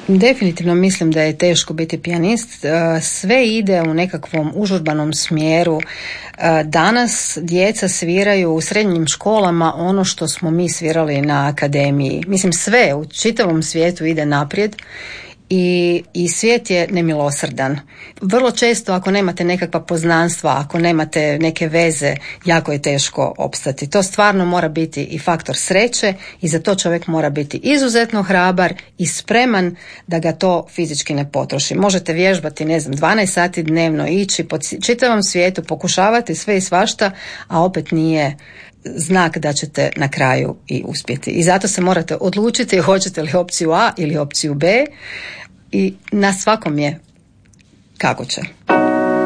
Definitivno mislim da je teško biti pijanist. Sve ide u nekakvom užurbanom smjeru. Danas djeca sviraju u srednjim školama ono što smo mi svirali na akademiji. Mislim, sve u čitavom svijetu ide naprijed i svijet je nemilosrdan. Vrlo često ako nemate nekakva poznanstva, ako nemate neke veze, jako je teško opstati. To stvarno mora biti i faktor sreće i za to čovjek mora biti izuzetno hrabar i spreman da ga to fizički ne potroši. Možete vježbati, 12 sati dnevno, ići po čitavom svijetu, pokušavati sve i svašta, a opet nije znak da ćete na kraju i uspjeti. I zato se morate odlučiti hoćete li opciju A ili opciju B i na svakom je kako će.